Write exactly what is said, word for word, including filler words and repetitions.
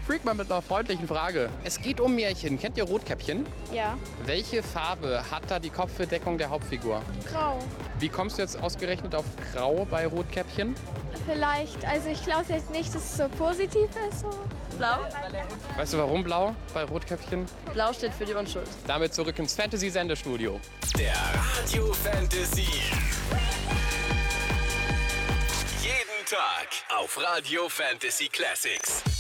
Freak mal mit einer freundlichen Frage. Es geht um Märchen. Kennt ihr Rotkäppchen? Ja. Welche Farbe hat da die Kopfbedeckung der Hauptfigur? Grau. Wie kommst du jetzt ausgerechnet auf Grau bei Rotkäppchen? Vielleicht. Also ich glaube jetzt nicht, dass es so positiv ist. So. Blau? Weißt du, warum blau bei Rotkäppchen? Blau steht für die Unschuld. Damit zurück ins Fantasy-Sendestudio. Der Radio Fantasy. Jeden Tag auf Radio Fantasy Classics.